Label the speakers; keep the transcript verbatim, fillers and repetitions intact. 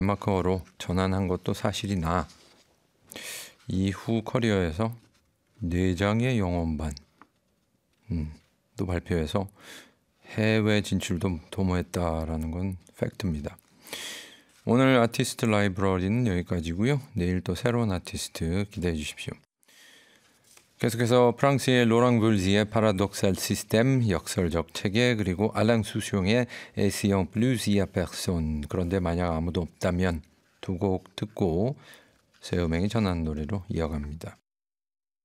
Speaker 1: 덴마크어로 전환한 것도 사실이나 이후 커리어에서 네 장의 영어음반 음, 또 발표해서 해외 진출도 도모했다라는 건 팩트입니다. 오늘 아티스트 라이브러리는 여기까지고요. 내일 또 새로운 아티스트 기대해 주십시오. 계속해서 프랑스의 로랑 불지의 파라독살 시스템 역설적 체계, 그리고 알랑 수숑의 에시영 플루지아 페르손, 그런데 만약 아무도 없다면 두 곡 듣고 새 음행이 전하는 노래로 이어갑니다.